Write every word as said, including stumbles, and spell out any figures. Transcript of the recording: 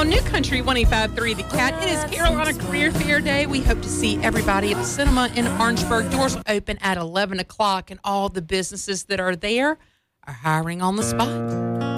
on New Country one oh five point three The Cat. It is Carolina Career Fair Day. We hope to see everybody at the cinema in Orangeburg. Doors will open at eleven o'clock, and all the businesses that are there are hiring on the spot.